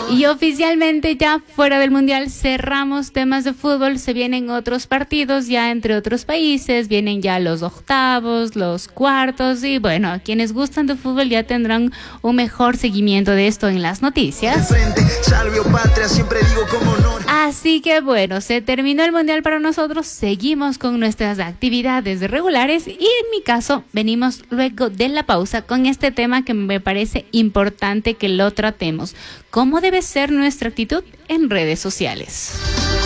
Y oficialmente ya fuera del Mundial cerramos temas de fútbol, se vienen otros partidos ya entre otros países, vienen ya los octavos, los cuartos y bueno, a quienes gustan de fútbol ya tendrán un mejor seguimiento de esto en las noticias. Así que bueno, se terminó el Mundial para nosotros, seguimos con nuestras actividades regulares y en mi caso venimos luego de la pausa con este tema que me parece importante que lo tratemos. ¿Cómo debe ser nuestra actitud en redes sociales?